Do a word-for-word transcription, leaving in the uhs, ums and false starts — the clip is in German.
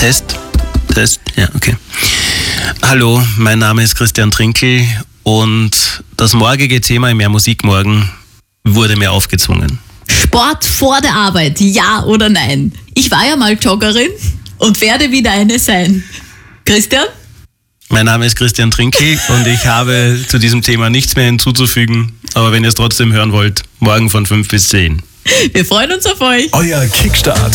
Test? Test? Ja, okay. Hallo, mein Name ist Christian Trinkel und das morgige Thema im Mehr Musik morgen wurde mir aufgezwungen. Sport vor der Arbeit, ja oder nein? Ich war ja mal Joggerin und werde wieder eine sein. Christian? Mein Name ist Christian Trinkel und ich habe zu diesem Thema nichts mehr hinzuzufügen. Aber wenn ihr es trotzdem hören wollt, morgen von fünf bis zehn. Wir freuen uns auf euch. Euer Kickstart